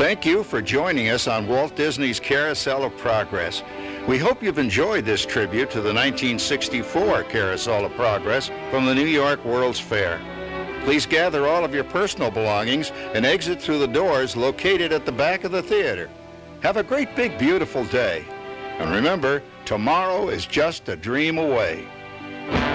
Thank you for joining us on Walt Disney's Carousel of Progress. We hope you've enjoyed this tribute to the 1964 Carousel of Progress from the New York World's Fair. Please gather all of your personal belongings and exit through the doors located at the back of the theater. Have a great, big, beautiful day. And remember, tomorrow is just a dream away.